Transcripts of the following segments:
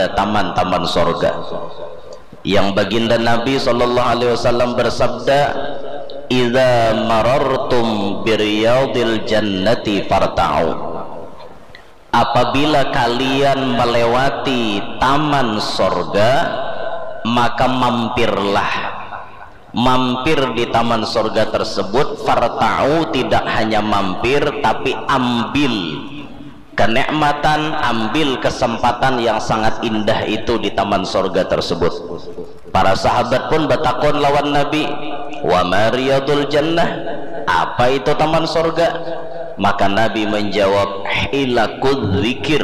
daripada taman-taman sorga. Yang baginda Nabi SAW bersabda, "Idza marartum biriyadil jannati farta'u." Apabila kalian melewati taman sorga, maka mampir di taman sorga tersebut. Farta'u, tidak hanya mampir tapi ambil kenikmatan, ambil kesempatan yang sangat indah itu di taman sorga tersebut. Para sahabat pun bertakon lawan Nabi, "Wa ma riyadul jannah?" Apa itu taman sorga? Maka Nabi menjawab, "Hilakul zikir."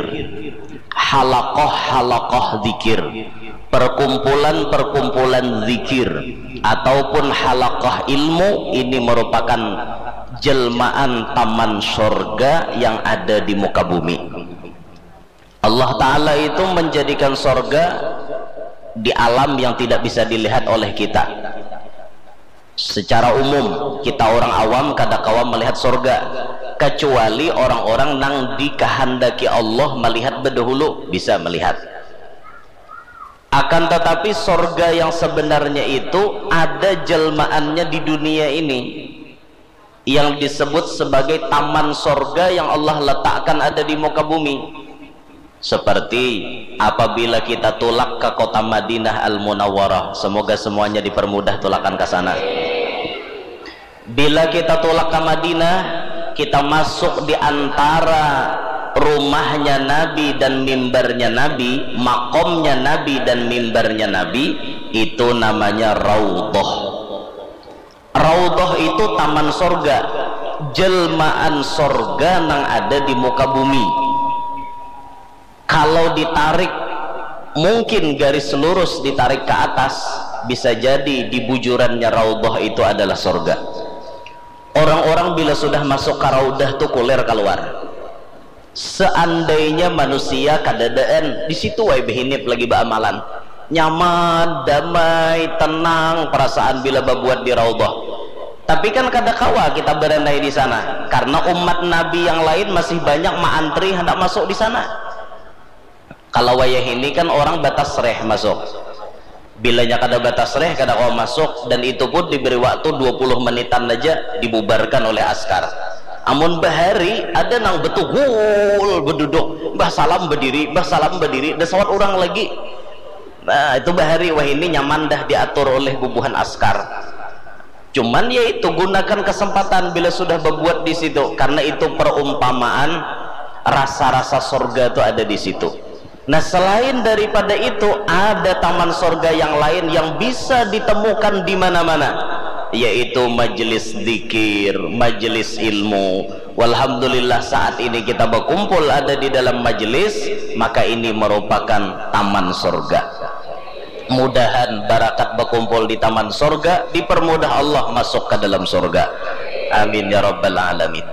Halakoh zikir, perkumpulan zikir ataupun halakoh ilmu. Ini merupakan jelmaan taman sorga yang ada di muka bumi. Allah Ta'ala itu menjadikan sorga di alam yang tidak bisa dilihat oleh kita. Secara umum kita orang awam kadang-kala melihat sorga, kecuali orang-orang nang dikehendaki Allah melihat berdahulu bisa melihat. Akan tetapi sorga yang sebenarnya itu ada jelmaannya di dunia ini, yang disebut sebagai taman sorga yang Allah letakkan ada di muka bumi. Seperti apabila kita tulak ke kota Madinah Al-Munawwarah, semoga semuanya dipermudah tulakan ke sana. Bila kita tulak ke Madinah, kita masuk di antara rumahnya Nabi dan mimbarnya Nabi, makomnya Nabi dan mimbarnya Nabi, itu namanya Raudhah. Raudhah itu taman sorga, jelmaan sorga yang ada di muka bumi. Kalau ditarik, mungkin garis lurus ditarik ke atas, bisa jadi di bujurannya Raudhah itu adalah sorga. Orang-orang bila sudah masuk ke Raudhah tuh kuler keluar. Seandainya manusia kadadaan di situ wae behinip lagi beramalan, nyaman, damai, tenang perasaan bila berbuat di Raudhah. Tapi kan kadakawa kita berandai di sana karena umat Nabi yang lain masih banyak maantri hendak masuk di sana. Kalau wayah ini kan orang batas reh masuk, bilanya kada batas reh kada kau masuk, dan itu pun diberi waktu 20 menitan aja dibubarkan oleh askar. Amun bahari ada nang betul berduduk, bah salam berdiri, dan sawat orang lagi. Nah itu bahari, wah ini nyaman dah diatur oleh bubuhan askar. Cuman yaitu gunakan kesempatan bila sudah berbuat di situ, karena itu perumpamaan rasa-rasa sorga itu ada di situ. Nah selain daripada itu ada taman sorga yang lain yang bisa ditemukan di mana-mana, yaitu majelis zikir, majelis ilmu. Walhamdulillah saat ini kita berkumpul ada di dalam majelis, maka ini merupakan taman sorga. Mudahan barakat berkumpul di taman sorga, dipermudah Allah masuk ke dalam sorga. Amin ya rabbal alamin.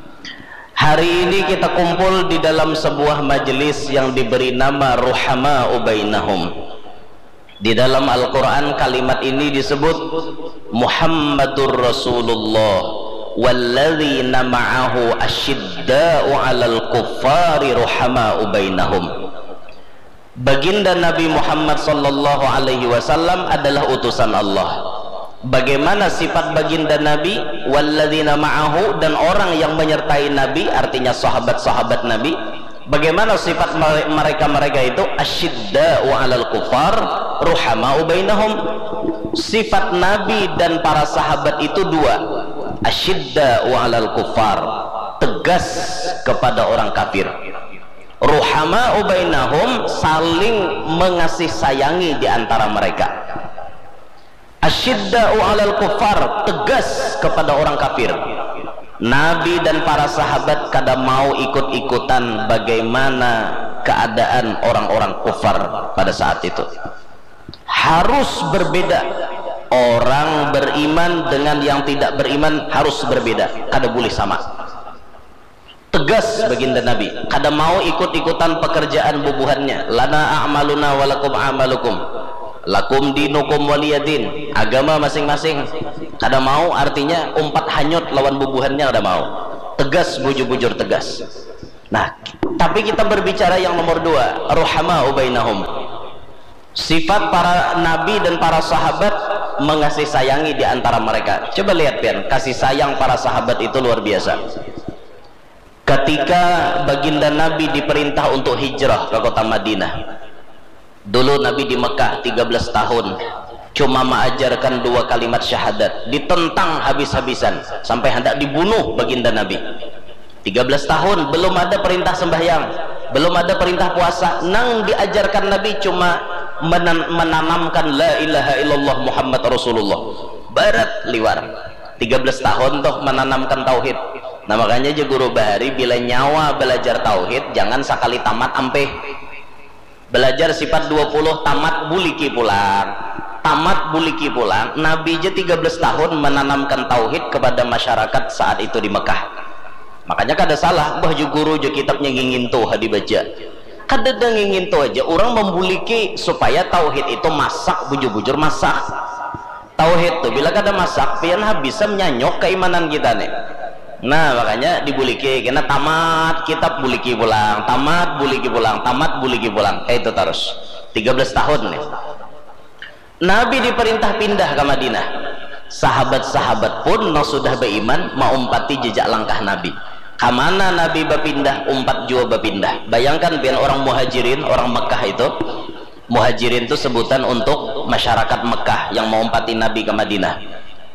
Hari ini kita kumpul di dalam sebuah majelis yang diberi nama Ruhama'u Bainahum. Di dalam Al-Quran kalimat ini disebut Muhammadur Rasulullah walladzina ma'ahu asyidda'u 'alal kuffari ruhama'u bainahum. Baginda Nabi Muhammad sallallahu alaihi wasallam adalah utusan Allah. Bagaimana sifat baginda Nabi? Walladzina ma'ahu, dan orang yang menyertai Nabi, artinya sahabat-sahabat Nabi. Bagaimana sifat mereka itu? Asyidda'u 'alal kuffar ruhama'u bainahum. Sifat Nabi dan para sahabat itu dua. Asyidda'u 'alal kuffar, tegas kepada orang kafir. Ruhama'u bainahum, saling mengasih sayangi di antara mereka. Asyidda'u 'alal kuffar, tegas kepada orang kafir. Nabi dan para sahabat kada mau ikut-ikutan bagaimana keadaan orang-orang kufar pada saat itu. Harus berbeda. Orang beriman dengan yang tidak beriman harus berbeda, kada boleh sama. Tegas baginda Nabi, kada mau ikut-ikutan pekerjaan bubuhannya. Lana a'maluna walakum a'malukum, lakum dinukum waliyadin, agama masing-masing. Kada mau artinya umpat hanyut lawan bubuhannya, kada mau. Tegas, bujur-bujur tegas. Nah, tapi kita berbicara yang nomor dua, ruhama'u bainahum. Sifat para nabi dan para sahabat mengasih sayangi di antara mereka. Coba lihat Pian, kasih sayang para sahabat itu luar biasa. Ketika baginda Nabi diperintah untuk hijrah ke kota Madinah, dulu Nabi di Mekah 13 tahun cuma mengajarkan 2 kalimat syahadat, ditentang habis-habisan sampai hendak dibunuh baginda Nabi. 13 tahun belum ada perintah sembahyang, belum ada perintah puasa, nang diajarkan Nabi cuma menanamkan la ilaha illallah Muhammad Rasulullah. Barat liwar 13 tahun tuh menanamkan tauhid. Nah makanya aja guru bahari bila nyawa belajar tauhid jangan sekali tamat ampe. Belajar sifat 20 tamat buliki pulang, tamat buliki pulang. Nabi aja 13 tahun menanamkan tauhid kepada masyarakat saat itu di Mekah. Makanya kada salah bah guru je kitabnya ngingin tuh dibaca. Kada ngingin tuh aja orang membuliki supaya tauhid itu masak, bujur-bujur masak. Tauhid tuh bila kada masak pian bisa menyanyok keimanan kita nih. Nah makanya dibuliki karena tamat kitab buliki pulang, tamat buliki pulang, tamat buliki pulang, kayak itu terus 13 tahun nih. Nabi diperintah pindah ke Madinah, sahabat-sahabat pun sudah beriman mau umpati jejak langkah Nabi. Kamana Nabi berpindah umpat jua berpindah. Bayangkan biar orang muhajirin, orang Mekah itu, muhajirin itu sebutan untuk masyarakat Mekah yang mau umpati Nabi ke Madinah.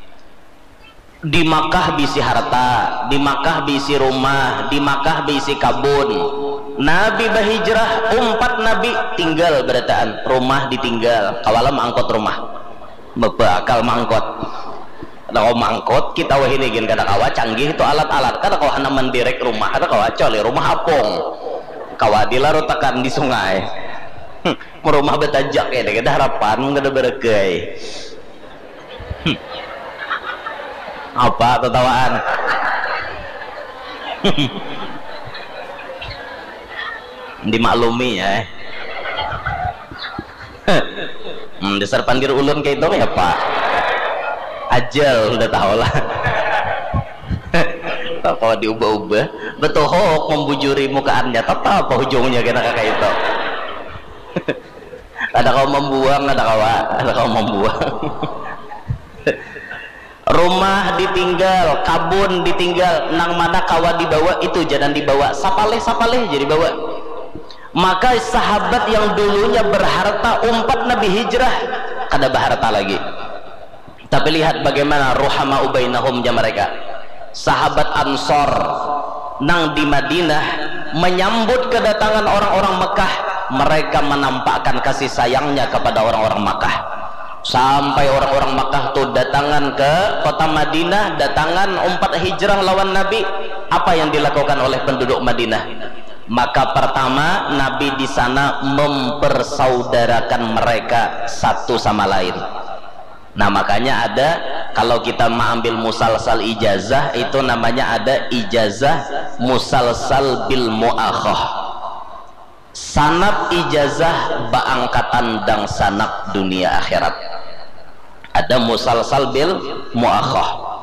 Di Makkah bisi harta, di Makkah bisi rumah, di Makkah bisi kabun. Nabi berhijrah, umpat Nabi tinggal berataan, rumah ditinggal, kawalam angkot rumah, bakal mangkot. Kalau mangkot kita wah ini gin kata kawa canggih itu alat-alat, kata kawa anak mendirek rumah, kata kawa coli rumah apong, kawa dilarutakan di sungai, rumah betajak ya, kita harapan nggak ada berkeay. Apa tertawaan? Dimaklumi ya. Dasar pandir ulun kayak itu ya Pak. Ajal udah tahu lah. Kalau diubah-ubah, betul hok membujuri mukaannya, tetap apa ujungnya kena kayak itu. Ada kau membuang, ada kau membuang. Rumah ditinggal, kabun ditinggal, nang mana kawa dibawa itu jangan dibawa, sapaleh jadi bawa. Maka sahabat yang dulunya berharta umpat Nabi hijrah kada berharta lagi. Tapi lihat bagaimana ruhama ubainahumnya mereka. Sahabat Ansor nang di Madinah menyambut kedatangan orang-orang Mekah, mereka menampakkan kasih sayangnya kepada orang-orang Mekah. Sampai orang-orang Makkah tuh datangan ke kota Madinah, datangan umpat hijrah lawan Nabi. Apa yang dilakukan oleh penduduk Madinah? Maka pertama Nabi di sana mempersaudarakan mereka satu sama lain. Nah makanya ada, kalau kita mengambil musalsal ijazah itu namanya ada ijazah musalsal bil muakhah. Sanad ijazah baangkatan dang sanak dunia akhirat. Ada musalsal bil muakhah.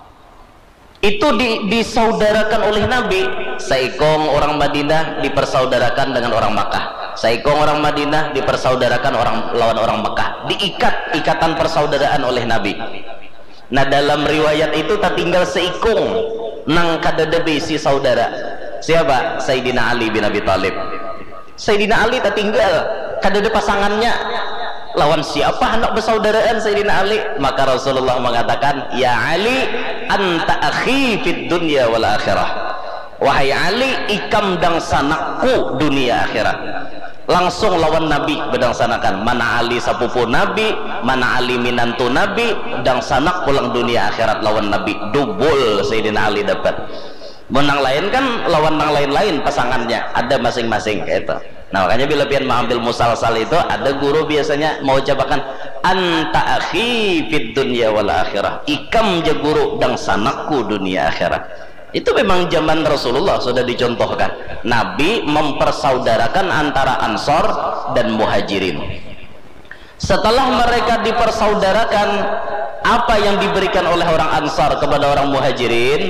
Itu disaudarakan oleh Nabi. Saikong orang Madinah dipersaudarakan dengan orang Makkah. Saikong orang Madinah dipersaudarakan lawan orang Makkah. Diikat ikatan persaudaraan oleh Nabi. Nah dalam riwayat itu tak tinggal seikung nang kadada besi saudara. Siapa? Sayyidina Ali bin Abi Thalib. Sayyidina Ali tak tinggal kadada pasangannya. Lawan siapa anak bersaudaraan Sayyidina Ali? Maka Rasulullah mengatakan, ya Ali anta akhi fid dunya wal akhirah. Wahai Ali, ikam dang sanakku dunia akhirat. Langsung lawan Nabi bedangsanakan, mana Ali sapupu Nabi, mana Ali minantu Nabi, dang sanak pulang dunia akhirat lawan Nabi. Double Sayyidina Ali dapat. Menang lain kan lawan nang lain-lain pasangannya ada masing-masing kayak itu. Nah makanya bila pian mengambil musalsal itu ada guru biasanya mau ucapkan anta akhi fid dunya wal akhirah, ikam je guru dang sanakku dunia akhirat. Itu memang zaman Rasulullah sudah dicontohkan. Nabi mempersaudarakan antara Ansor dan Muhajirin. Setelah mereka dipersaudarakan, apa yang diberikan oleh orang Ansar kepada orang Muhajirin?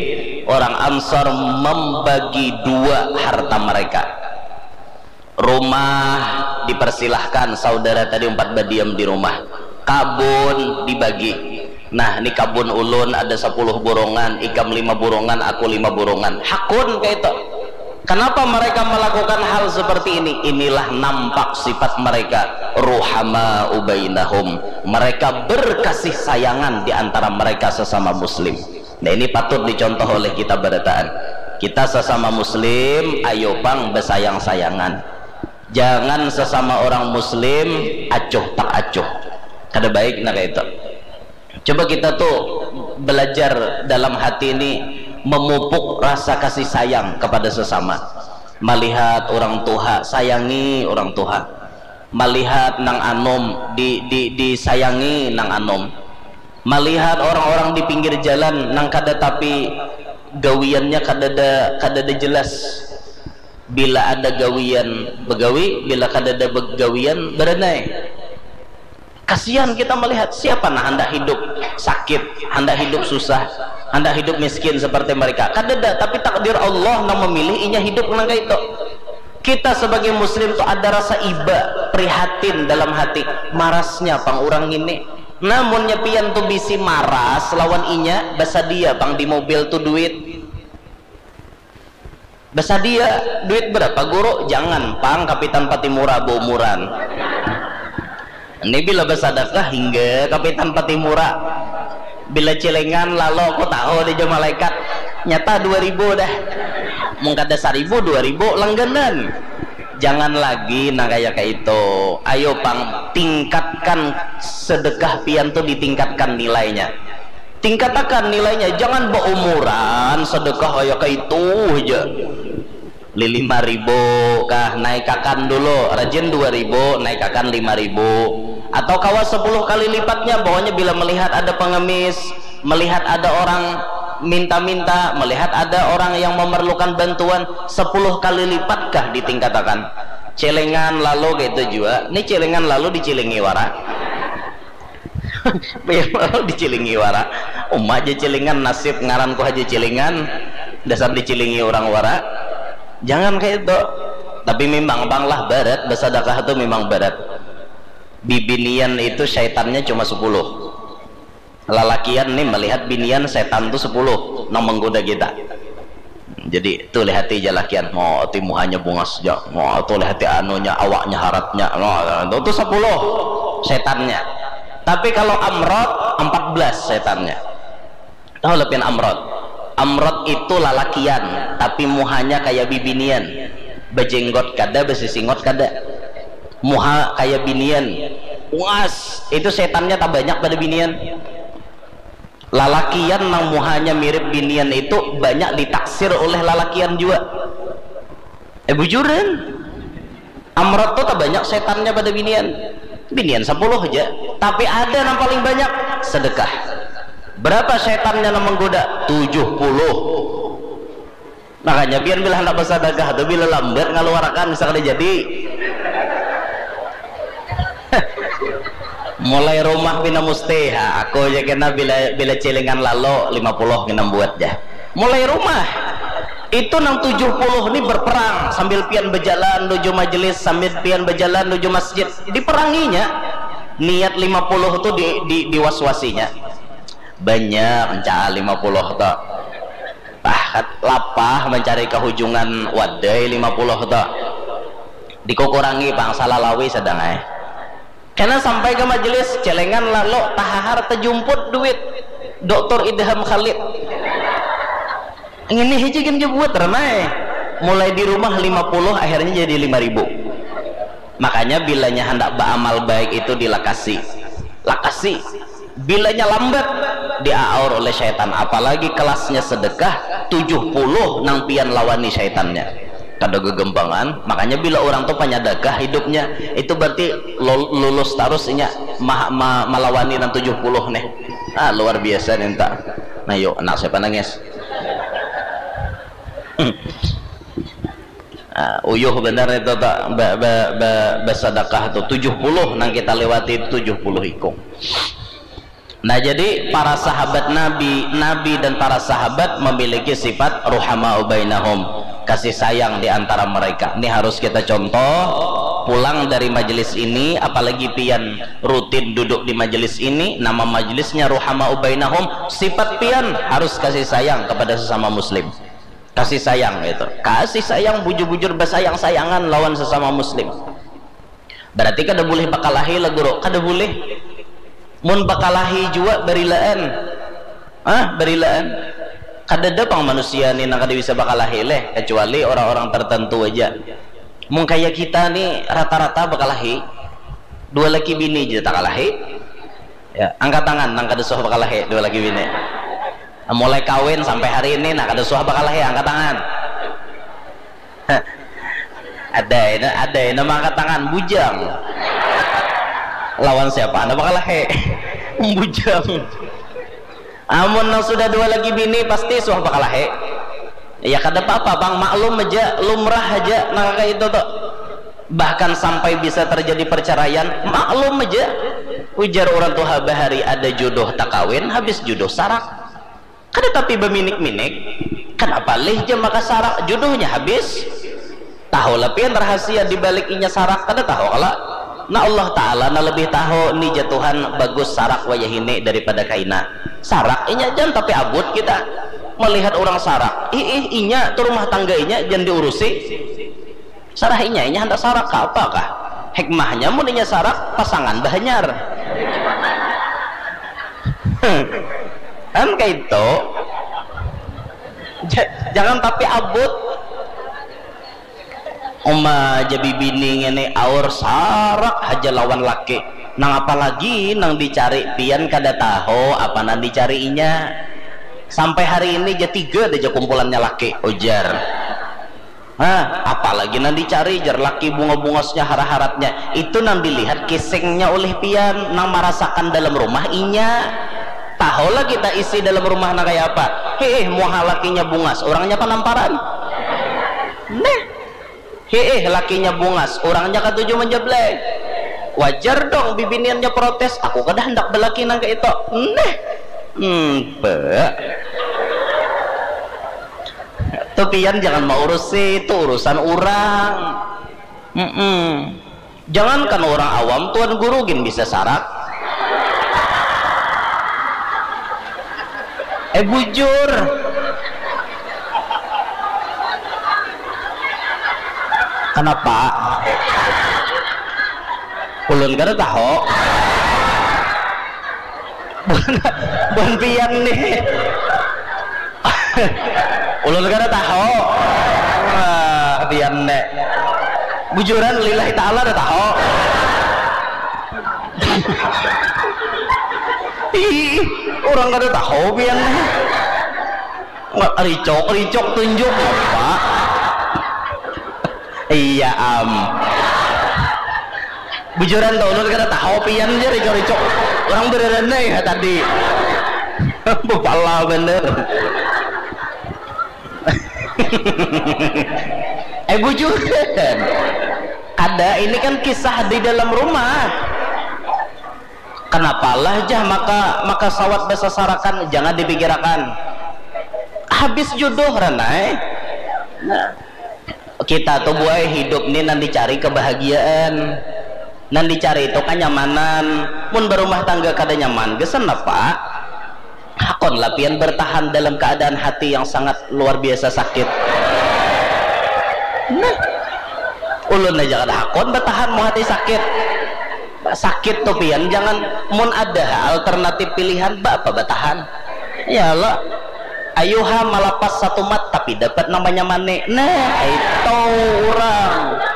orang Ansar membagi dua harta mereka. Rumah dipersilahkan, saudara tadi 4 badiam di rumah. Kabun dibagi. Nah, ini kabun ulun ada 10 borongan, ikam 5 borongan, aku 5 borongan. Hakun kayak itu. Kenapa mereka melakukan hal seperti ini? Inilah nampak sifat mereka, ruhama ubainahum. Mereka berkasih sayangan di antara mereka sesama muslim. Nah, ini patut dicontoh oleh kita berataan. Kita sesama muslim, ayo pang bersayang-sayangan. Jangan sesama orang muslim acuh tak acuh. Kada baik nak itu. Coba kita tuh belajar dalam hati ini memupuk rasa kasih sayang kepada sesama. Melihat orang tua, sayangi orang tua. Melihat nang anom disayangi nang anom. Melihat orang-orang di pinggir jalan nang kada tapi gawiannya kada jelas. Bila ada gawian begawi, bila kada ada begawian berenai. Kasihan kita melihat siapa nah hendak hidup sakit, hendak hidup susah, hendak hidup miskin seperti mereka. Kadada, tapi takdir Allah yang memilih inya hidup nang itu. Kita sebagai muslim tuh ada rasa iba, prihatin dalam hati. Marasnya pang orang ini. Namun nyepian tuh bisi maras lawan inya, basa dia pang di mobil tuh duit. Basa dia duit berapa guru? Jangan pang Kapitan Patimura boumuran. Ini bila bersadakah hingga Kapitan Patimura bila celengan lalu aku tahu di malaikat nyata 2000 dah mungkin ada 1000 2000 langganan. Jangan lagi nah kayak itu. Ayo pang tingkatkan sedekah pian tuh, ditingkatkan nilainya, tingkatkan nilainya. Jangan beumuran sedekah kayak itu aja. 5.000 kah naikakan dulu, rajin 2.000 naikakan 5.000, atau kawa 10 kali lipatnya. Pokoknya bila melihat ada pengemis, melihat ada orang minta-minta, melihat ada orang yang memerlukan bantuan, 10 kali lipat kah ditingkatkan. Celengan lalu gitu juga. Ini celengan lalu dicelingi wara. Lalu dicelingi wara. Aja celingan nasib ngaranku aja celingan, dasar dicelingi orang wara. Jangan kayak itu. Tapi memang banglah barat, bersedekah itu memang barat. Bibinian itu syaitannya cuma 10. Lalakian nih melihat binian setan tuh 10 nang menggoda kita. Jadi tuh lihati jalakian mau timuhannya bunga sejak, mau tuh lihati anunya awaknya haratnya, itu 10 setannya. Tapi kalau amrod 14 setannya. Tahu lepian amrod? Amrod itu lalakian tapi muhanya kayak bibinian, bejenggot kada, besisingot kada, muha kayak binian. Uas itu setannya tak banyak pada binian. Lalakian nang muhanya mirip binian itu banyak ditaksir oleh lalakian juga. Bujuran amrod tuh tak banyak setannya pada binian. Binian 10 aja, tapi ada yang paling banyak sedekah. Berapa setannya yang menggoda? 70. Makanya biar bila hendak bersedekah atau bila lambat ngaluarakan misalnya jadi. Mulai rumah bina musteha, aku aja kena bila celengan lalu 50 kena buat ya. Mulai rumah itu nang 70 ini berperang sambil pian berjalan menuju majelis, sambil pian berjalan menuju masjid. Diperanginya niat 50 itu diwaswasinya. Banyak mencari 50 tak lapah mencari kehujungan wadai 50 tak dikurangi pang salah lawi sedang karena sampai ke majelis celengan lalu tahar terjumput duit Dr. Idham Khalid ini hijau kan buat ramai mulai di rumah 50 akhirnya jadi 5.000. Makanya bilanya hendak beramal baik itu dilakasi bilanya lambat diaur oleh syaitan, apalagi kelasnya sedekah 70 nang pian lawani syaitannya kada gegembangan. Makanya bila orang tuh penyadakah hidupnya itu berarti lulus terusnya melawani nang 70 nih. Luar biasa nih tak. Nah yuk anak siapa nangis. Uyuh benar itu tak bersedekah tuh 70 nang kita lewati 70 ikung. Nah, jadi para sahabat Nabi dan para sahabat memiliki sifat ruhama'u bainahum, kasih sayang di antara mereka. Ini harus kita contoh pulang dari majelis ini, apalagi pian rutin duduk di majelis ini, nama majelisnya ruhama'u bainahum, sifat pian harus kasih sayang kepada sesama muslim. Kasih sayang itu, kasih sayang bujur-bujur bersayang-sayangan lawan sesama muslim. Berarti kada boleh bakalahi lah guru, kada boleh. Mun bakalahi juga berilaan, berilaan. Kada ada pang manusia ni nak kada bisa bakalahi leh, kecuali orang-orang tertentu aja. Mun kayak kita ni rata-rata bakalahi, 2 laki bini je tak kalahi. Ya, angkat tangan nang kada suah bakalahi 2 laki bini. Mulai kawin sampai hari ini nak kada suah bakalahi, angkat tangan. Ada nama angkat tangan bujang. Lawan siapa? Anda bakal he bujang. Amun nang sudah 2 lagi bini pasti suah bakal he. Ya kada apa-apa bang, maklum aja, lumrah aja nang kayak itu tuh. Bahkan sampai bisa terjadi perceraian, maklum aja. Ujar orang tua bahari ada jodoh tak kawin, habis jodoh sarak. Kada tapi beminik-minik, kenapa leh je maka sarak jodohnya habis. Tahu lah pian rahasia di balik inya sarak, kada tahu kalau. Nah Allah Ta'ala na lebih tahu ni jatuhan bagus sarak wayah ini daripada kaina. Sarak inya jangan tapi abut kita melihat orang sarak. Inya tu rumah tangga inya jangan diurusi. Sarah inya hendak sarak apakah? Hikmahnya mun inya sarak pasangan bahanyar. Kan kayak itu. Jangan tapi abut. Oma jadi bini ngene aur sarak haja lawan laki nang apalagi nang dicari pian kada tahu apa nang dicariinya. Sampai hari ini aja 3 aja kumpulannya laki ujar. Apalagi nang dicari jar laki bunga-bungasnya hara-haratnya itu nang dilihat kisengnya oleh pian nang merasakan dalam rumah inya. Tahulah kita isi dalam rumah nang kayak apa. Muha lakinya bungas orangnya penamparan. Lakinya bungas orangnya ketujuh menjeblek. Wajar dong bibiniannya protes, aku kada hendak belaki nang kayak itu. Tupian jangan mau urus itu urusan orang. Jangankan orang awam, tuan guru gin bisa sarak. Bujur kenapa? Ulun kada tahu. Bukan pian nih. Ulun kada tahu. Pian nih. Bujuran lillahi ta'ala dah tahu. Orang kada tahu pian nih. Ricok tunjuk apa? Iya bujuran tuh ulun kada tahu pian je ricok orang beneran ya tadi. Bupala bener. Bujuran ada ini kan kisah di dalam rumah. Kenapalah jah maka sawat besasarakan jangan dipikirkan. Habis jodoh ranai. Kita tuh buai hidup nih nanti cari kebahagiaan, nanti cari itu kenyamanan. Mun berumah tangga kada nyaman gesen apa? Hakon lapian bertahan dalam keadaan hati yang sangat luar biasa sakit. Ulun aja kada hakon bertahan mau hati sakit tuh pian. Jangan mun ada alternatif pilihan apa bertahan. Ya Allah. Ayuha malapas satu mat tapi dapat namanya mane. Nah itu orang.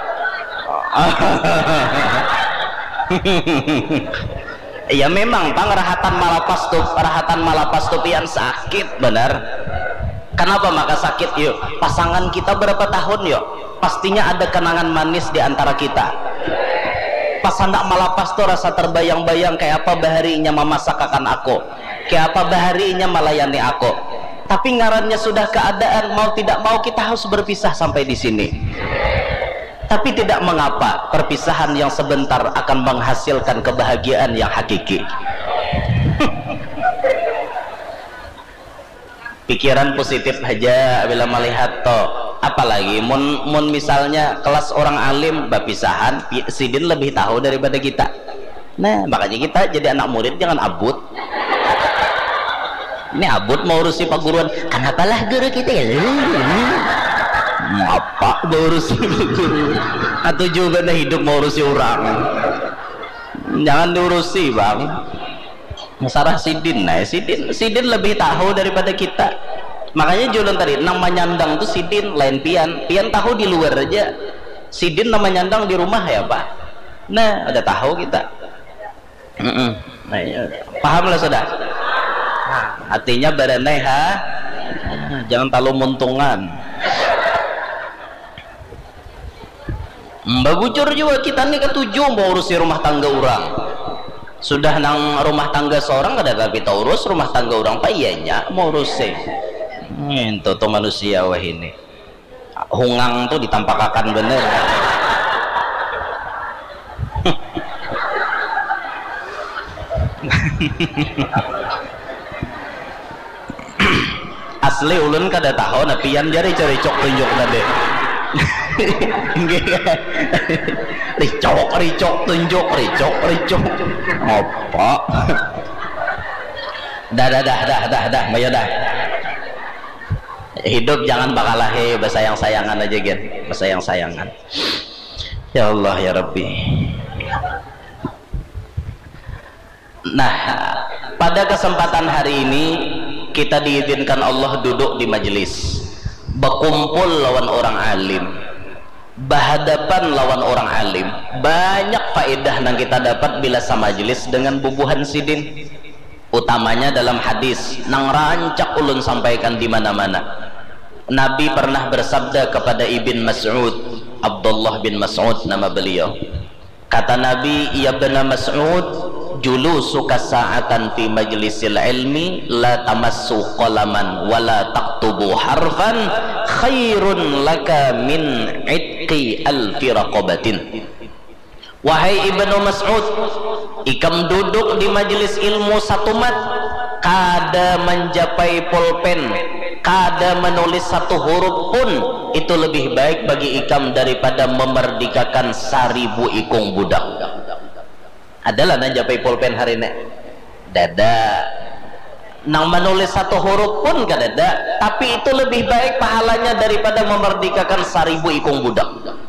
Ya memang rahatan malapas tuh pian sakit benar. Kenapa maka sakit? Yuk pasangan kita berapa tahun yuk pastinya ada kenangan manis di antara kita. Pas hendak malapas tuh rasa terbayang-bayang kayak apa baharinya memasakkan aku, kayak apa baharinya melayani aku. Tapi ngarannya sudah keadaan mau tidak mau kita harus berpisah sampai di sini. Tapi tidak mengapa, perpisahan yang sebentar akan menghasilkan kebahagiaan yang hakiki. pikiran positif aja bila melihat toh. Apalagi mun misalnya kelas orang alim bapisahan, sidin lebih tahu daripada kita. Nah makanya kita jadi anak murid jangan abut. Ini abut mau urusi pak guruan, kenapalah guru kita ya apa urusi guru, atau juga dah hidup mau urusi orang, jangan diurusi bang. Masalah sidin, nah sidin lebih tahu daripada kita. Makanya jualan tadi nama nyandang tuh sidin lain pian tahu di luar aja, sidin nama nyandang di rumah ya pak. Nah ada tahu kita. Nah, ya. Paham lah sudah. Artinya badanai jangan terlalu muntungan. Mbak bujur juga kita nih ketujuh mau urusi rumah tangga orang. Sudah nang rumah tangga seorang kada tapi tahu urus rumah tangga orang pak iyanya mau urusi. Itu tuh manusia wah ini. Hungang tuh ditampakakan bener. Asli ulun kada tahu na pian jari cari cok tunjuk tadi. Ricok tunjuk apa? Dah maya dah. Hidup jangan bakalah bersayang-sayangan aja gen, bersayang-sayangan. Ya Allah ya Rabbi. Nah, pada kesempatan hari ini kita diizinkan Allah duduk di majelis, berkumpul lawan orang alim, berhadapan lawan orang alim. Banyak faedah yang kita dapat bila sama majelis dengan bubuhan sidin. Utamanya dalam hadis nang rancak ulun sampaikan di mana-mana. Nabi pernah bersabda kepada Ibn Mas'ud, Abdullah bin Mas'ud nama beliau. Kata Nabi, ya Ibn Mas'ud, julusuka sa'atan fi majlisil ilmi la tamassu qalaman wa la taktubu harfan khairun laka min itqi alfi raqabatin. Wahai Ibnu Mas'ud, ikam duduk di majelis ilmu satu mat, kada menjapai pulpen, kada menulis satu huruf pun, itu lebih baik bagi ikam daripada memerdekakan 1000 ikung budak. Adalah menjapai pulpen hari ini dada nang menulis satu huruf pun kadada, tapi itu lebih baik pahalanya daripada memerdekakan 1000 ikung budak.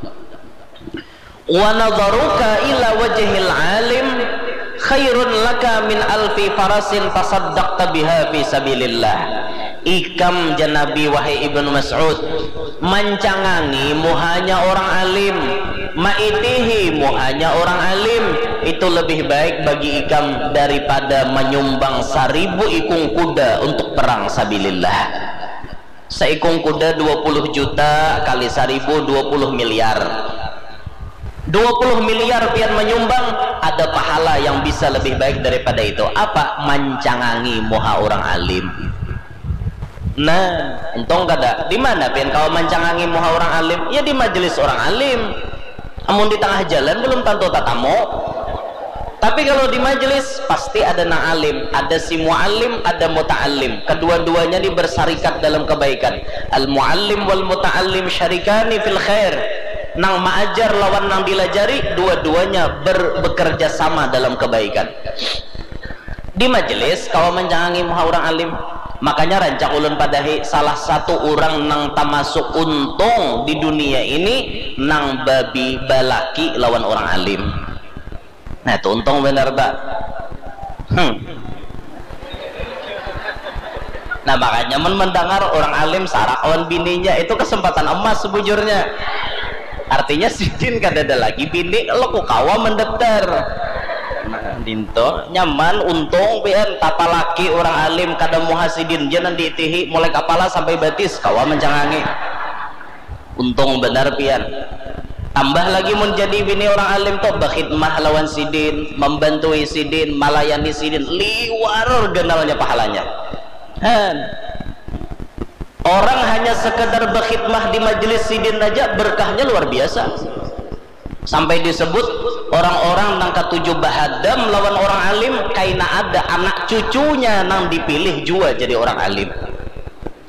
Wa nadharuka ila wajhil alim khairun laka min alfi farasin tasaddaqta biha fi sabilillah. Ikam janabi wahai Ibnu Mas'ud, mancangangi muhanya orang alim, maitihi muhanya orang alim, itu lebih baik bagi ikam daripada menyumbang 1000 ikung kuda untuk perang sabilillah. Seikung kuda 20 juta kali 1000 20 miliar. 20 miliar pian menyumbang, ada pahala yang bisa lebih baik daripada itu. Apa? Mancangangi muha orang alim. Nah, entong kada di mana pian kau mancangangi muha orang alim? Ya di majelis orang alim. Amun di tengah jalan belum tentu tatamu. Tapi kalau di majelis pasti ada na alim, ada si muallim, ada muta'allim. Kedua-duanya ini bersarikat dalam kebaikan. Al muallim wal muta'allim syarikani fil khair. Nang ma'ajar lawan nang dilajari, dua-duanya bekerja sama dalam kebaikan. Di majelis kalau menjangangi muha orang alim, makanya rancak ulun padahi salah satu orang nang tamasuk untung di dunia ini nang babi balaki lawan orang alim. Nah itu untung bener tak? Nah makanya mendengar orang alim sarak lawan bininya itu kesempatan emas sebujurnya. Artinya sidin kada ada lagi bini lo ku kawa mendaftar. Nah, dinto nyaman untung pian tapalaki orang alim kada muhasidin jangan diitihi mulai kepala sampai batis kawa mencangangi. Untung benar pian. Tambah lagi menjadi bini orang alim tuh berkhidmah lawan sidin, membantu sidin, melayani sidin, liwar genalnya pahalanya. Orang hanya sekedar berkhidmah di majelis sidin aja berkahnya luar biasa. Sampai disebut orang-orang nang ketujuh bahadam lawan orang alim kaina ada anak cucunya nang dipilih juga jadi orang alim.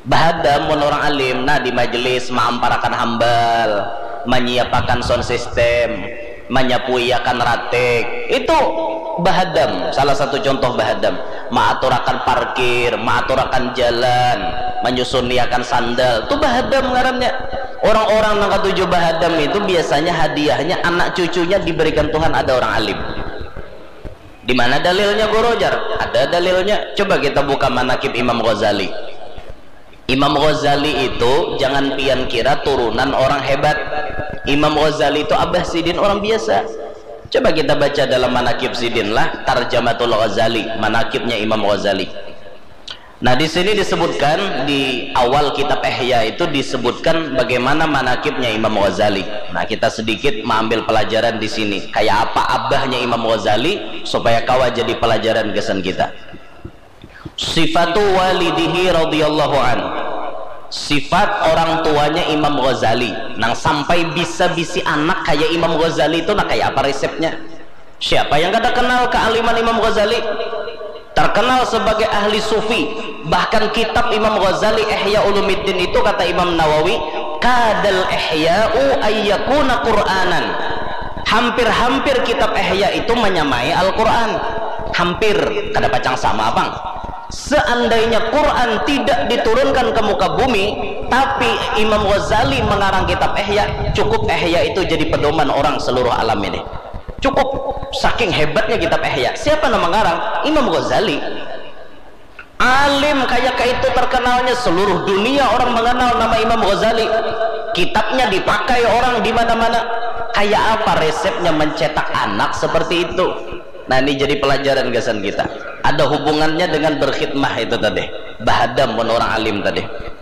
bahadam mun orang alim nah di majelis maamparakan hambal, menyiapkan sound system, menyapuiakan ratek, itu bahadam. Salah satu contoh bahadam, maaturakan parkir, maaturakan jalan, menyusuniakan sandal, itu bahadam ngarannya. Orang-orang yang ketujuh bahadam itu biasanya hadiahnya anak cucunya diberikan Tuhan ada orang alim. Di mana dalilnya Guru Rojar? Ada dalilnya. Coba kita buka manakib Imam Ghazali. Imam Ghazali itu jangan pian kira turunan orang hebat. Imam Ghazali itu Abah Sidin orang biasa. Coba kita baca dalam manakib Sidin lah, Tarjamatul Ghazali, manakibnya Imam Ghazali. Nah di sini disebutkan di awal kitab Ihya itu disebutkan bagaimana manakibnya Imam Ghazali. Nah kita sedikit mengambil pelajaran di sini. Kayak apa abahnya Imam Ghazali supaya kawa jadi pelajaran kesan kita. Sifatu walidihi radhiyallahu an. Sifat orang tuanya Imam Ghazali. Nang sampai bisa bisi anak kayak Imam Ghazali itu nah kayak apa resepnya? Siapa yang kada kenal kealiman Imam Ghazali? Terkenal sebagai ahli sufi, bahkan kitab Imam Ghazali Ihya Ulumuddin itu kata Imam Nawawi kadal ihya'u ayyakuna Qur'anan. Hampir-hampir kitab Ihya itu menyamai Al-Quran, hampir, kada pacang sama bang. Seandainya Quran tidak diturunkan ke muka bumi tapi Imam Ghazali mengarang kitab Ihya, cukup Ihya itu jadi pedoman orang seluruh alam ini. Cukup, saking hebatnya kitab Ihya. Siapa nama mengarang? Imam Ghazali. Alim kayak itu terkenalnya seluruh dunia orang mengenal nama Imam Ghazali. Kitabnya dipakai orang di mana-mana. Kayak apa resepnya mencetak anak seperti itu? Nah ini jadi pelajaran gasan kita. Ada hubungannya dengan berkhidmah itu tadi. Bahadam pun orang alim tadi.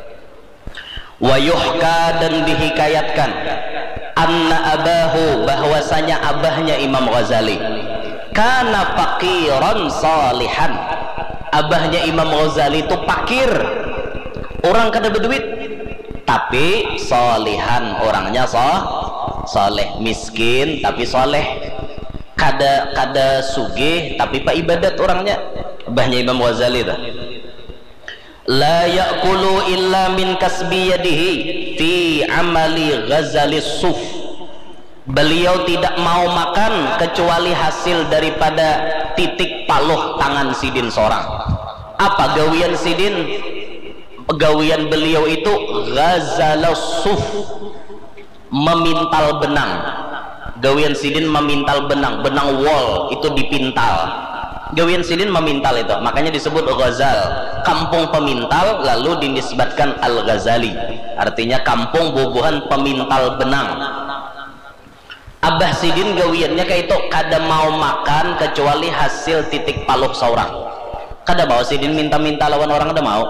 Wayuhka dan dihikayatkan anna abahu bahwasanya abahnya Imam Ghazali kana faqiran salihan. Abahnya Imam Ghazali itu fakir, orang kada berduit, tapi salihan, orangnya saleh, miskin tapi saleh, kada sugih tapi pak ibadat orangnya. Abahnya Imam Ghazali itu la ya'kulu illa min kasbi yadihi fi amali Ghazali suf. Beliau tidak mau makan kecuali hasil daripada titik paluh tangan Sidin seorang. Apa gawian Sidin? Gawian beliau itu Ghazal suf, memintal benang. Gawian Sidin memintal benang, benang wol itu dipintal. Gawian Sidin memintal itu, makanya disebut Ghazal, kampung pemintal, lalu dinisbatkan Al-Ghazali, artinya kampung bubuhan pemintal benang. Abah Sidin gawiannya kayak itu, kada mau makan kecuali hasil titik paluh seorang. Kada mau Sidin minta-minta lawan orang, kada mau.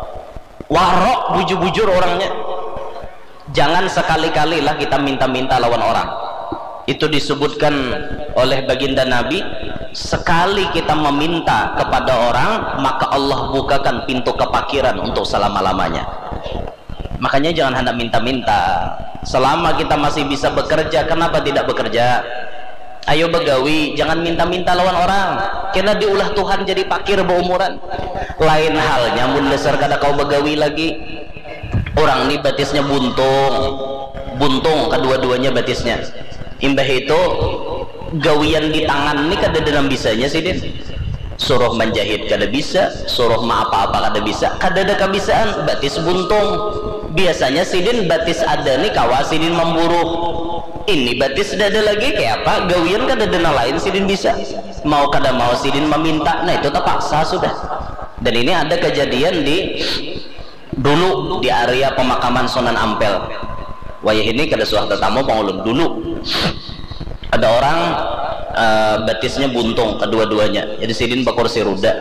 Warok bujur-bujur orangnya. Jangan sekali-kali lah kita minta-minta lawan orang. Itu disebutkan oleh baginda Nabi, sekali kita meminta kepada orang maka Allah bukakan pintu kepakiran untuk selama-lamanya. Makanya jangan hendak minta-minta. Selama kita masih bisa bekerja, kenapa tidak bekerja? Ayo begawi, jangan minta-minta lawan orang. Kena diulah Tuhan jadi pakir berumuran. Lain halnya mun dasar kada kau begawi lagi. Orang ini batisnya buntung kedua-duanya batisnya. Imbah itu gawian di tangan ini kada dalam bisanya Sidin. Suruh menjahit kada bisa, suruh apa-apa kada bisa, kada ada kebisaan, batis buntung. Biasanya Sidin batis ada nih kawa Sidin memburu. Ini batis tidak ada lagi kayak apa? Gawian kada ada lain Sidin bisa. Mau kada mau Sidin meminta, nah itu terpaksa sudah. Dan ini ada kejadian dulu di area pemakaman Sunan Ampel. Wayah ini kada suah tetamu pengulun dulu. Ada orang batisnya buntung kedua-duanya. Jadi Sidin bakursi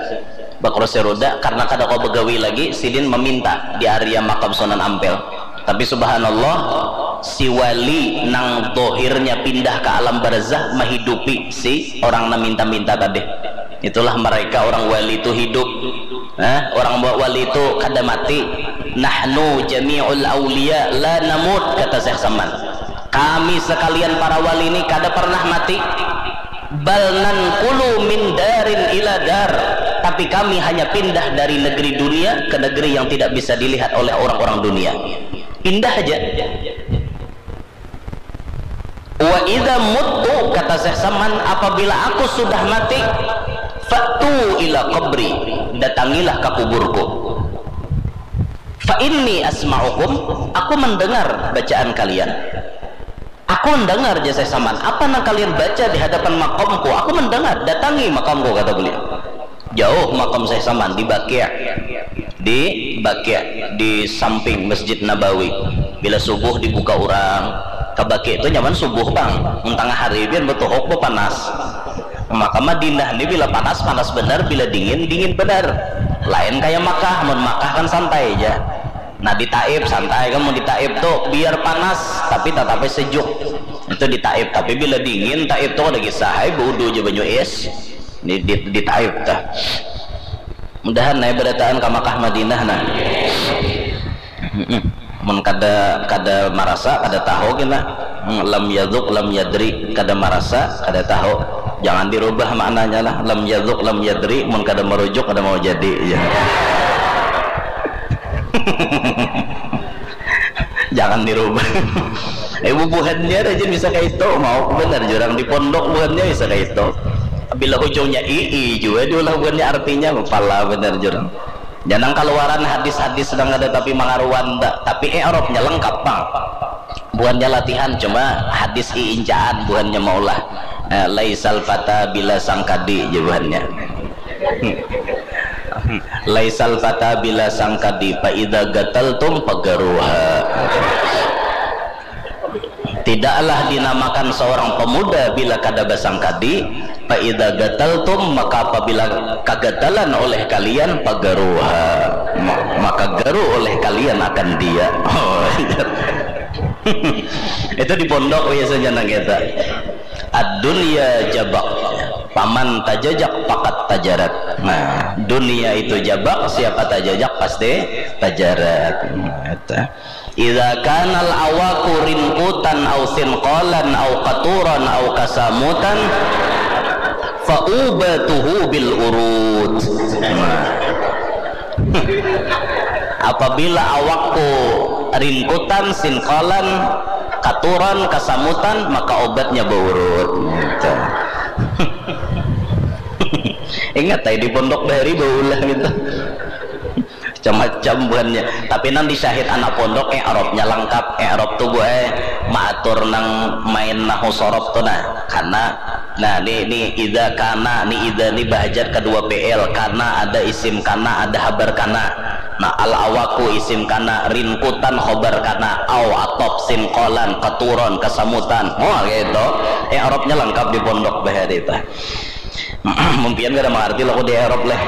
roda karena kada kau begawi lagi, Sidin meminta di area makam Sunan Ampel. Tapi subhanallah si wali nang dohirnya pindah ke alam barzah menghidupi si orang na minta-minta tadi. Itulah mereka orang wali itu hidup. Orang wali itu kada mati. Nahnu jami'ul awliya la namut, kata Syekh Saman. Kami sekalian para wali ini kada pernah mati. Bal nanqulu min darin ila dar. tapi kami hanya pindah dari negeri dunia ke negeri yang tidak bisa dilihat oleh orang-orang dunia. Pindah aja. Wa idza muttu, kata Syekh Saman, apabila aku sudah mati, fa'tu ila qabri, datangilah ke kuburku. Fa inni asma'ukum, aku mendengar bacaan kalian. Aku mendengar, Syekh Saman, apa yang kalian baca di hadapan makamku? Aku mendengar, datangi makamku, kata beliau. Jauh makam Syekh Saman di Baqi', di samping Masjid Nabawi. Bila subuh dibuka orang ke Baqi' itu nyaman subuh bang, tengah hari biar betul hok panas. Maka Madinah ini bila panas benar, bila dingin benar. Lain kayak Makkah, mau Makkah kan santai aja. Nah di Taif santai, kamu di Taif tuh biar panas tapi tetapnya sejuk. Itu di Taif, tapi bila dingin Taif tuh ada kisah, hai budu aja banyu es. Di Taif tah. Mudahan naik berataan ke Makkah Madinah nah. Mun kada marasa kada tahu kita lam yadzuq lam yadri, kada marasa kada tahu, jangan dirubah maknanya lah. Lam yadzuq lam yadri, mun kada merujuk kada mau jadi ya. Jangan dirubah. Buhannya aja bisa kayak itu, mau benar jurang di pondok buhannya bisa kayak itu. Bila ujungnya ii juga diulah buhannya artinya pala benar jurang. Jangan keluaran hadis-hadis sedang ada tapi mengaruan enggak, tapi Arabnya lengkap bang. Bukannya latihan, cuma hadis iincaan bukannya maulah. Laisal fata bila sangkadi jawabannya. Laisal fata bila sangkadi fa idza gataltum pagaruha. Tidaklah dinamakan seorang pemuda bila kada basangkadi, fa idza gataltum, maka apabila kagatalan oleh kalian, pagaruha, maka garu oleh kalian akan dia. Itu di pondok biasanya nang kita. Ad-dunya jabak, paman tajajak pakat tajarat. Nah, dunia itu jabak, siapa tajajak pasti tajarat. Idza kana al-awaku rinqutan aw sinqalan aw qaturan aw kasamutan fa'ubatuhu bil urud. Apabila awakku rinqutan, sinqalan, katuran, kasamutan, maka obatnya berurut. Ingat di pondok dari baulah gitu. Macam-macam buannya, tapi nang disyahid anak pondok Arabnya lengkap. Arab tuh gue maatur nang main nahu sorof tuh nah, karena nah ini ida kana ni ida ni bahajat kedua PL, karena ada isim kana ada habar kana. Nah al awaku isim kana, rinkutan khobar kana, au atop sinqalan katuron kesamutan. Oh gitu. Arabnya lengkap di pondok bahari itu. Mungkin gak ada mengerti lah di Arab lah.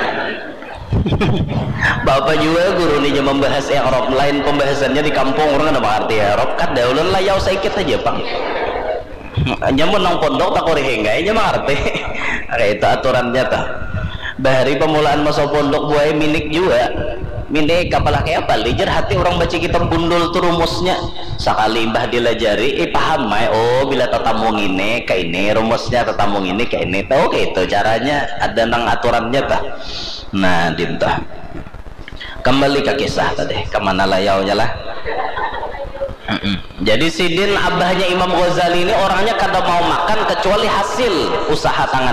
Bapak juga guru nih membahas Arab, lain pembahasannya di kampung orang ada mengerti Arab kan dahulu layau sedikit aja pak. Nyamun nang pondok tak kori hingga aja mengerti. Kayak itu aturannya tak. Bahari pemulaan masa pondok buaya minik juga. Minik apalah kayak apa? Lijar hati orang baca kitab bundul tuh rumusnya. Sekali mbah dilajari, paham mai. Oh bila tetamu ini kayak ini rumusnya, tetamu ini kayak ini. Tahu kayak itu caranya, ada nang aturannya tak. Nah dintah kembali ke kisah tadi, kemana layaunya lah. Jadi sidin abahnya Imam Ghazali ini orangnya kada mau makan kecuali hasil usaha tangan.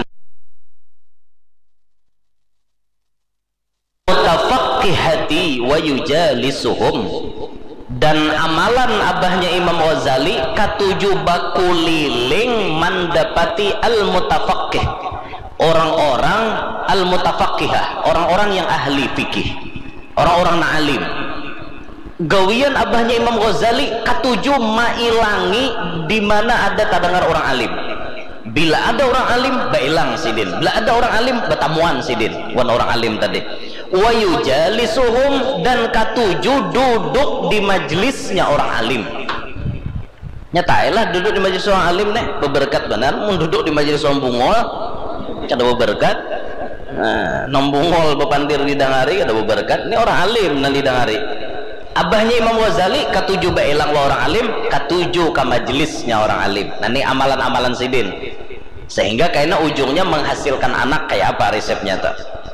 Mutafaqqihati wa yujalisuhum, dan amalan abahnya Imam Ghazali katuju bakuliling mendapati al-mutafaqqih, orang-orang al-mutafaqqihah, orang-orang yang ahli fikih, orang-orang na'alim. Gawian abahnya Imam Ghazali katuju mailangi di mana ada tadengar orang alim. Bila ada orang alim bailang sidin, bila ada orang alim betamuan sidin wan orang alim tadi. Wa yujalisuhum, dan katuju duduk di majlisnya orang alim. Nyatailah duduk di majlis orang alim nih beberkat benar. Mun duduk di majlis orang bungol kada beberkat. Nah, nombungol bepandir didangari kada beberkat. Ini orang alim nang didangari. Abahnya Imam Ghazali katuju bailang wa orang alim, katuju ke majlisnya orang alim. Nah ini amalan-amalan sidin. sehingga kayaknya ujungnya menghasilkan anak kayak apa resepnya tuh.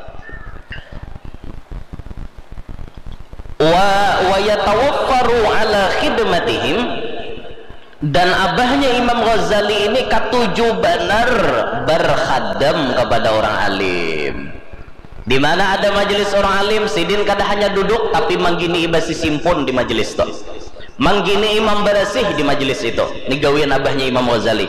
Wa yatawaffaru ala khidmatihim, dan abahnya Imam Ghazali ini katuju benar berkhadam kepada orang alim. Di mana ada majelis orang alim, sidin kada hanya duduk tapi manggini ibasi simpun di majelis itu, manggini imam berasih di majelis itu. Ini gawian abahnya Imam Ghazali.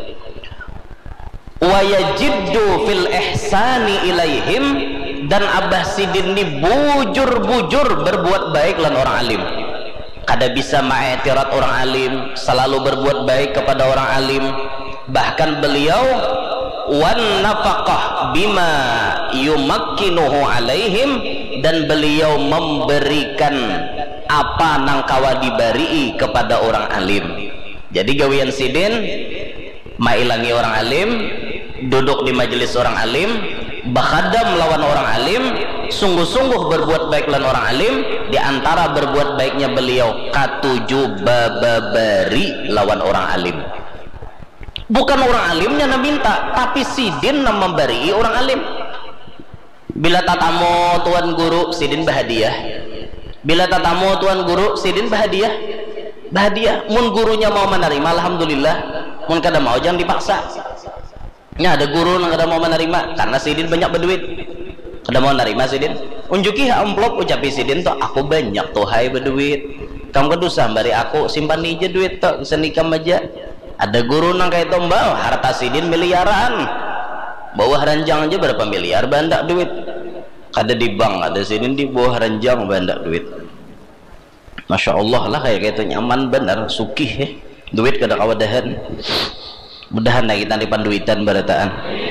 Wa yajiddu fil ihsani ilaihim, dan abah sidin ini bujur-bujur berbuat baik lan orang alim. Kada bisa ma'etirat orang alim, selalu berbuat baik kepada orang alim. Bahkan beliau wan nafaqah bima yumakkinuhu alaihim, dan beliau memberikan apa nang kawa dibari kepada orang alim. Jadi gawian sidin mailangi orang alim, duduk di majelis orang alim, bakhadam lawan orang alim, sungguh-sungguh berbuat baik lan orang alim. Di antara berbuat baiknya beliau katuju bababari lawan orang alim. Bukan orang alimnya na minta, tapi sidin na memberi orang alim. Bila tatamu tuan guru, sidin bahadiah. Bila tatamu tuan guru, sidin bahadiah. Bahadiah. Mun gurunya mau menerima, alhamdulillah. Mun kada mau, jangan dipaksa. Nya ada guru yang kada mau menerima karena sidin banyak berduit. Kada mau menerima sidin, unjuki amplop ucapi sidin tuh, aku banyak tuh hai berduit, kamu kedusa bari aku simpan aja duit tuh senikam aja. Ada guru nang kayak itu mbak, harta sidin miliaran, bawah ranjang aja berapa miliar bandak duit. Kada di bank, ada sidin di bawah ranjang bandak duit. Masya Allah lah kayak gitu, nyaman bener, sukih duit kada kawadahan. Mudahan lagi kita dipanduitan barataan.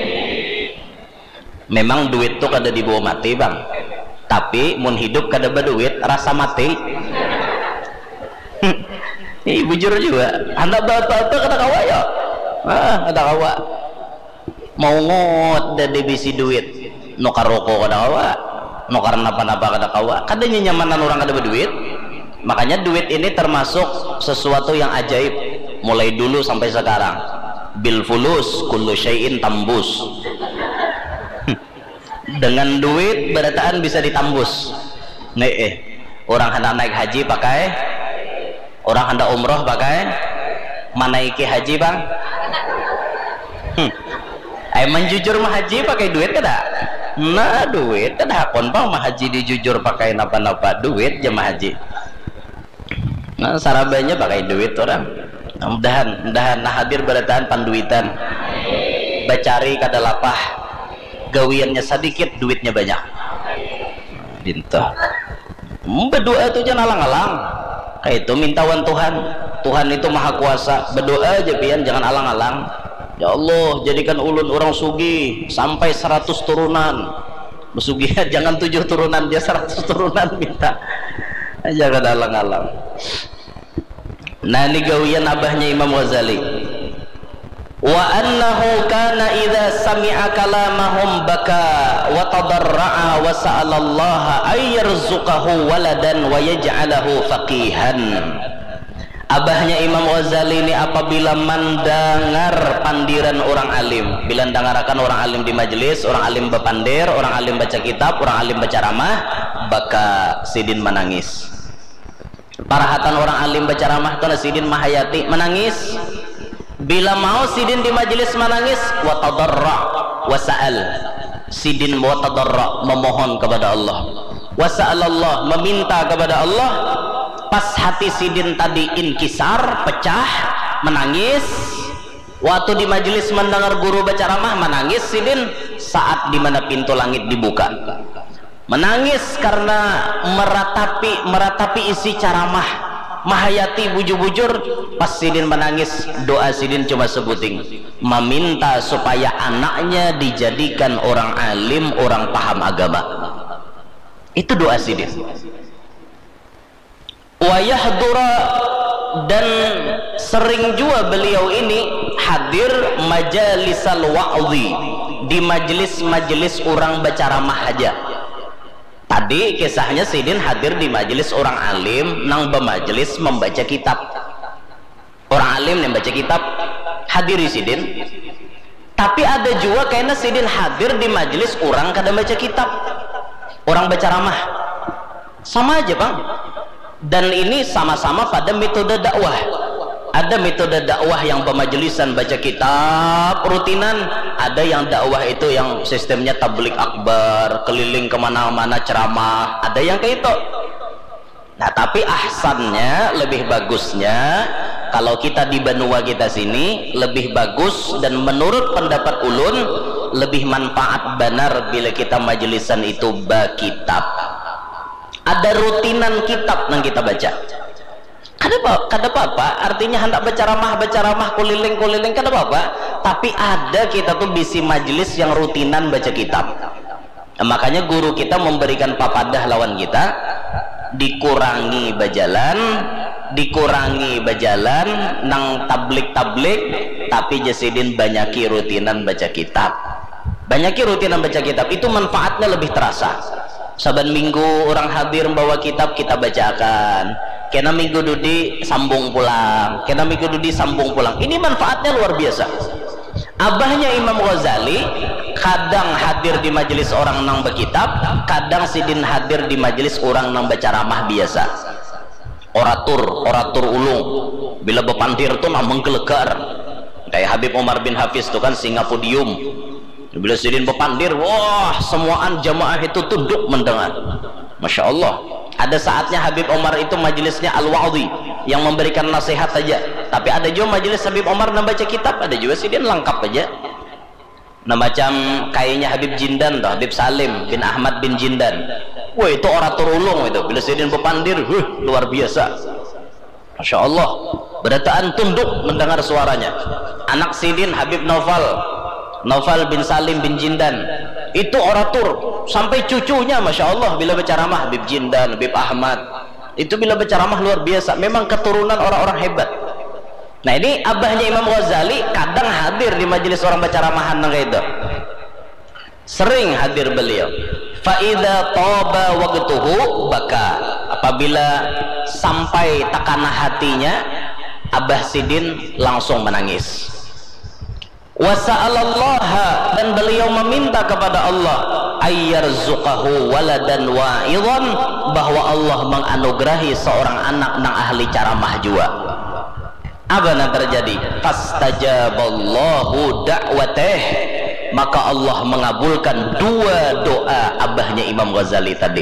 Memang duit tuh kada dibawa mati bang, tapi mun hidup kada berduit rasa mati. Ini bujur juga, anak bapak tuh kada kawa ya, kada kawa. Mau ngot dari bisi duit, nukar rokok kada kawa, nukar napa-napa kada kawa. Kada nyamanan orang kada berduit. Makanya duit ini termasuk sesuatu yang ajaib, mulai dulu sampai sekarang. Bil fulus kullu syai'in tambus. Dengan duit berataan bisa ditambus. Orang hendak naik haji pakai, orang hendak umroh pakai, manaiki haji bang. Menjujur mah haji pakai duit kada? Nah duit kada hakon bang mah haji dijujur pakai napa-napa duit jemaah haji. Nah sarabanya pakai duit orang. Mudahan nah hadir berataan panduitan. Bacari kada lapah, gawiannya sedikit duitnya banyak. Dinta berdoa itu jangan alang-alang, kayak itu mintawan Tuhan. Tuhan itu maha kuasa, berdoa aja pian, jangan alang-alang. Ya Allah jadikan ulun orang sugi sampai 100 turunan. Bersugihan jangan 7 turunan, dia 100 turunan minta, jangan alang-alang. Nah ini gawian abahnya Imam Ghazali. Wa annahu kana idza sami'a kalamahum baka wa tadarra'a wa sa'ala Allah ay yarzuqahu waladan wa yaj'alahu faqihan. Abahnya Imam Ghazali ini apabila mendengar pandiran orang alim, bila dengarakan orang alim di majelis, orang alim berpandir, orang alim baca kitab, orang alim baca ramah, baka sidin menangis. Parahatan orang alim baca ramah itu sidin mahayati menangis. Bila mau sidin di majelis menangis, wa tadarra wa sa'al, sidin wa tadarra memohon kepada Allah, wa sa'alallah meminta kepada Allah. Pas hati sidin tadi inkisar, pecah, menangis. Waktu di majelis mendengar guru baca ramah menangis sidin. Saat dimana pintu langit dibuka menangis karena meratapi isi ceramah mahayati bujur-bujur. Pas sidin menangis, doa sidin cuma sebuting, meminta supaya anaknya dijadikan orang alim, orang paham agama. Itu doa sidin. Wa yahdura, dan sering juga beliau ini hadir majalisal wa'dhi, di majelis-majelis orang baca ramah aja. Tadi kisahnya sidin hadir di majelis orang alim nang bermajelis membaca kitab. Orang alim yang baca kitab hadiri sidin. Tapi ada juga kayaknya sidin hadir di majelis orang kada baca kitab, orang baca ramah, sama aja bang. Dan ini sama-sama pada metode dakwah. Ada metode dakwah yang pemajelisan baca kitab rutinan, ada yang dakwah itu yang sistemnya tablik akbar, keliling kemana-mana ceramah, ada yang kayak itu. Nah tapi ahsannya, lebih bagusnya kalau kita di benua kita sini lebih bagus, dan menurut pendapat ulun lebih manfaat benar bila kita majelisan itu bakitab, ada rutinan kitab yang kita baca. Kada apa-apa, artinya hendak baca ramah kuliling kada apa-apa, tapi ada kita tuh bisi majelis yang rutinan baca kitab. Nah, makanya guru kita memberikan papadah lawan kita, dikurangi bajalan nang tablik tapi jasidin banyaki rutinan baca kitab. Itu manfaatnya lebih terasa. Saban minggu orang hadir membawa kitab, kita bacakan. Kena minggu dudi sambung pulang. Ini manfaatnya luar biasa. Abahnya Imam Ghazali kadang hadir di majelis orang nang berkitab, kadang sidin hadir di majelis orang nang baca ramah biasa, oratur ulung. Bila bepandir tuh nang menggelegar kayak Habib Umar bin Hafiz tuh kan singa podium. Bila sidin bepandir, wah semuaan jamaah itu tunduk mendengar, Masya Allah. Ada saatnya Habib Umar itu majelisnya al-wa'dhi, yang memberikan nasihat saja. Tapi ada juga majelis Habib Umar yang baca kitab, ada juga sidin lengkap aja. Nah macam kayaknya Habib Jindan tuh, Habib Salim bin Ahmad bin Jindan, wah itu orator ulung itu. Bila sidin bepandir, luar biasa, Masya Allah. Berataan tunduk mendengar suaranya. Anak sidin Habib Naufal bin Salim bin Jindan, itu oratur sampai cucunya, Masya Allah. Bila baca ramah Habib Jindan, Habib Ahmad, itu bila baca ramah luar biasa, memang keturunan orang-orang hebat. Nah ini abahnya Imam Ghazali kadang hadir di majelis orang baca ramahan kayak itu, sering hadir beliau. Fa'idha toba waqtuhu baka, apabila sampai takana hatinya abah sidin langsung menangis. Wasa'alallaha, dan beliau meminta kepada Allah ayyarzuqahu waladan wa'idhan, bahwa Allah menganugerahi seorang anak nang ahli caramah jua. Apa yang terjadi? Fastajaballahu da'wateh, maka Allah mengabulkan dua doa abahnya Imam Ghazali tadi.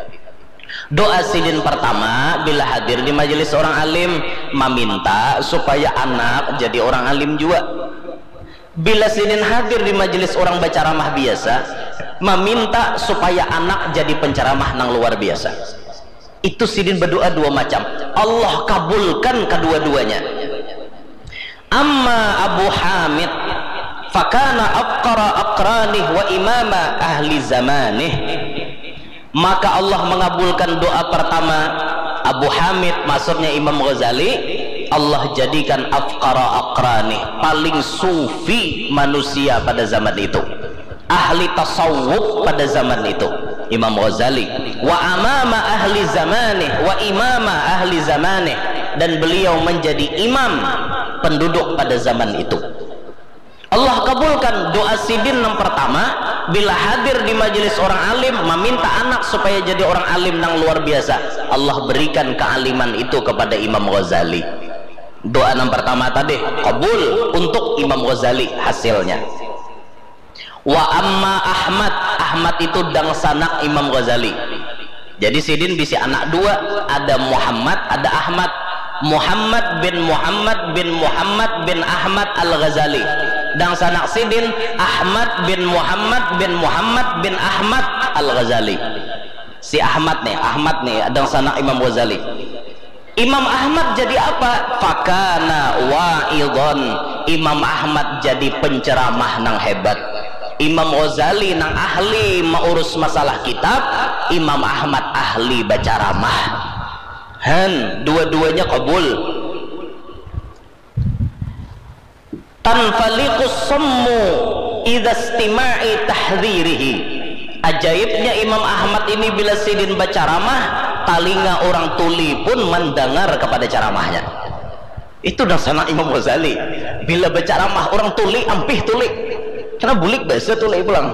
Doa sidin pertama bila hadir di majelis orang alim, meminta supaya anak jadi orang alim juga. Bila sidin hadir di majelis orang baca ramah biasa, meminta supaya anak jadi penceramah nang luar biasa. Itu sidin berdoa dua macam, Allah kabulkan kedua-duanya. Amma Abu Hamid fakana afqara aqranih wa imama ahli zamanih, maka Allah mengabulkan doa pertama Abu Hamid, maksudnya Imam Ghazali. Allah jadikan afqara aqranih, paling sufi manusia pada zaman itu, ahli tasawuf pada zaman itu, Imam Ghazali. Wa amama ahli zamanih wa imama ahli zamanih, dan beliau menjadi imam penduduk pada zaman itu. Allah kabulkan doa sidin yang pertama bila hadir di majelis orang alim, meminta anak supaya jadi orang alim yang luar biasa. Allah berikan kealiman itu kepada Imam Ghazali. Doa yang pertama tadi kabul untuk Imam Ghazali hasilnya. Wa amma Ahmad itu dangsanak Imam Ghazali. Jadi sidin bisi anak dua, ada Muhammad, ada Ahmad. Muhammad bin Ahmad Al-Ghazali. Dangsanak sidin Ahmad bin Muhammad bin Ahmad Al-Ghazali. Si Ahmad nih dangsanak Imam Ghazali. Imam Ahmad jadi apa? Fakana wa'idhan, Imam Ahmad jadi penceramah nang hebat. Imam Ghazali nang ahli mengurus masalah kitab, Imam Ahmad ahli baca ramah. Dua-duanya kabul. Tanfaliqus sammu idza istima'i tahdhirihi. Ajaibnya Imam Ahmad ini bila sidin baca ramah, telinga orang tuli pun mendengar kepada ceramahnya. Itu dasar Imam Ghazali. Bila baca ramah orang tuli, ampih tuli. karena bulik bahasa tuh pulang.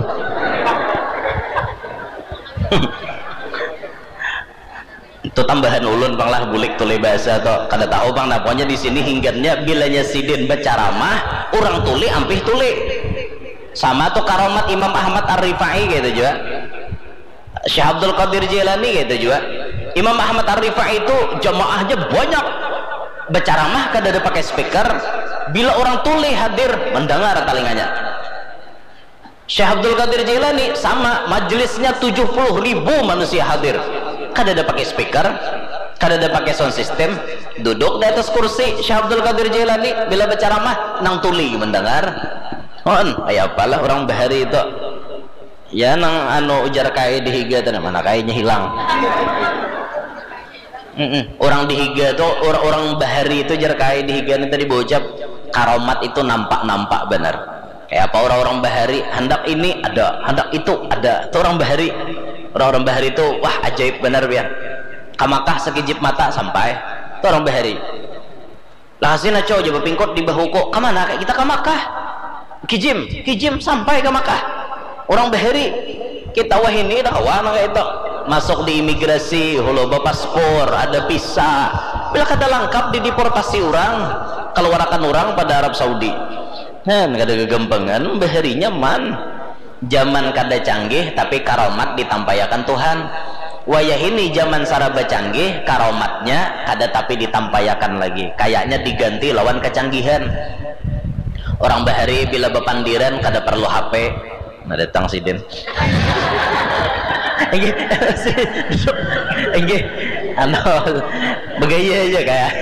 Itu tambahan ulun bang lah bulik tule bahasa atau kada tahu bang naponya di sini hinggarnya bilanya sidin bercaramah orang tuli ampih tuli sama tuh karomat Imam Ahmad Ar-Rifai gitu juga, Syekh Abdul Qadir Jilani gitu juga. Imam Ahmad Ar-Rifai itu jamaahnya banyak bercaramah kada ada pakai speaker, bila orang tuli hadir mendengar telinganya. Syekh Abdul Qadir Jilani sama majelisnya 70.000 manusia hadir, kada ada pakai speaker, kada ada pakai sound system, duduk di atas kursi Syekh Abdul Qadir Jilani bila berceramah nang tuli mendengar. Ayah apalah orang bahari itu ya nang anu ujar kai dihiga tanah mana kainya hilang. Orang dihiga tuh orang bahari itu jar kai dihiga tadi bocap karomat itu nampak benar. Kayak apa orang-orang bahari hendak ini ada, hendak itu ada. Itu orang bahari itu wah ajaib benar biar kamakah sekejip mata sampai itu orang bahari lah hasilnya coba coba pingkot di bahuko kemana kayak kita kamakah kijim sampai ke Makkah orang bahari kita wah ini dah wah kayak itu masuk di imigrasi holoba paspor ada visa bila kada lengkap di deportasi orang keluarkan orang pada Arab Saudi kada kegampangan baharinya man zaman kada canggih tapi karomat ditampayakan Tuhan. Wayah ini zaman saraba canggih karomatnya kada tapi ditampayakan lagi kayaknya diganti lawan kecanggihan. Orang bahari bila bepandiran kada perlu HP nah datang sidin enggih anu begaya aja kayak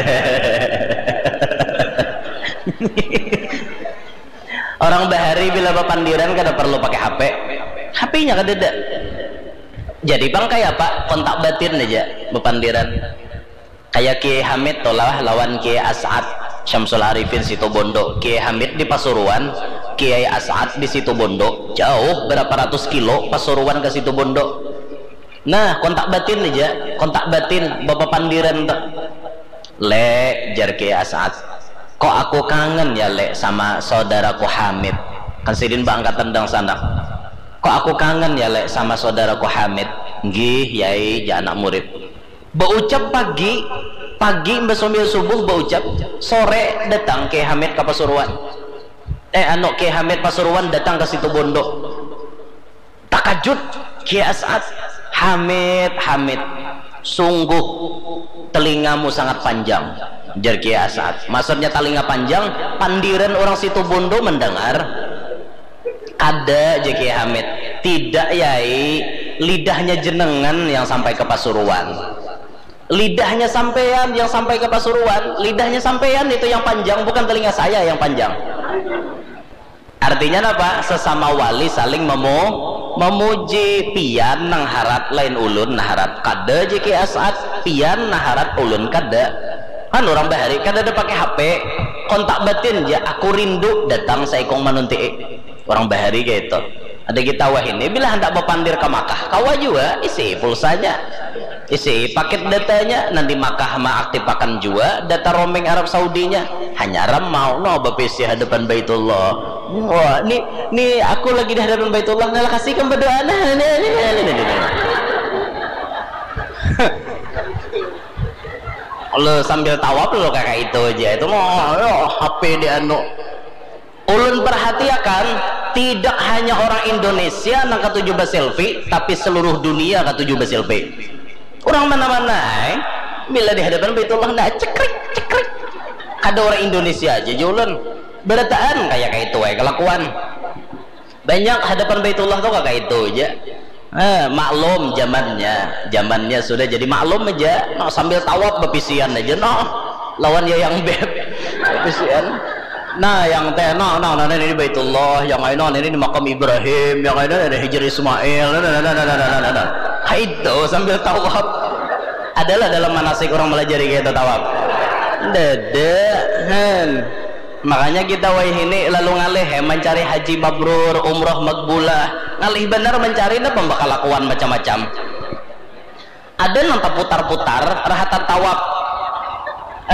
orang bahari bila bepandiran kada perlu pakai HP-nya kada ada. Jadi bang kayak apa kontak batin aja bepandiran kayak Kiai Hamid tolah lawan Kiai As'ad Syamsul Arifin Situbondo, Kiai Hamid di Pasuruan, Kiai As'ad di Situbondo, jauh berapa ratus kilo Pasuruan ke Situbondo. Nah kontak batin aja, kontak batin bapak pandiran le jar Kiai As'ad kok aku kangen ya le sama saudaraku Hamid kan sidin bang angkatan dang sana kok aku kangen ya le sama saudaraku Hamid nggih yai ja anak murid baucap pagi mbak sombil subuh baucap sore datang ke Hamid ke Pasuruan Kiai Hamid Pasuruan datang ke Situbondo takajud Kiai As'ad Hamid sungguh telingamu sangat panjang jar Kiai As'ad maksudnya telinga panjang pandiran orang Situbondo mendengar kada aja Kiai Hamid tidak yai lidahnya jenengan yang sampai ke Pasuruan lidahnya sampean yang sampai ke Pasuruan lidahnya sampean itu yang panjang bukan telinga saya yang panjang artinya apa sesama wali saling memuji pian nang harat lain ulun nah harat kada Kiai As'ad pian nah harat ulun kada kan orang bahari kada ada pakai HP kontak batin ya aku rindu datang saikong manunti orang bahari gitu ada kita wah ini bila hendak berpandir ke Makkah kawa juga isi pulsanya isi paket datanya nanti Makkah aktifkan juga data roaming Arab Saudinya hanya ramau no bapisi hadapan Baitullah wah ini aku lagi di hadapan Baitullah ngalah kasihkan berdoa lo sambil tawaf lo kayak itu aja itu mau HP di anu ulun perhatikan tidak hanya orang Indonesia nang ketujuh selfie tapi seluruh dunia ketujuh selfie orang mana-mana bila di hadapan Baitullah nah cekrik ada orang Indonesia aja jualan berataan kayak itu kelakuan banyak hadapan Baitullah tuh kayak itu aja maklum zamannya sudah jadi maklum aja no, sambil tawaf bepisian aja no lawan ya yang beb bepisian nah yang teh no ini di Baitullah yang ini di makam Ibrahim yang ini ada Hijr Ismail itu sambil tawaf adalah dalam manasik orang melajari kita tawaf makanya kita wah ini lalu ngalih mencari haji mabrur umroh makbulah ngalih benar mencari pembakal lakuan macam-macam ada nonton putar-putar rahatan tawaf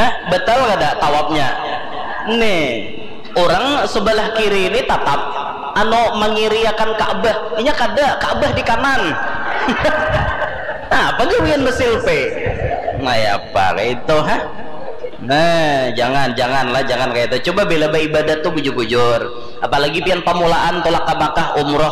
betul gak ada tawafnya nih orang sebelah kiri ini tatap anu mengiriakan Ka'bah nya kada Ka'bah di kanan nah pagawian mesilpe nah ya apa itu ha. Nah janganlah jangan kayak itu. Coba bela ibadat tuh bujur-bujur, apalagi pian pamulaan tolak ke Makkah umroh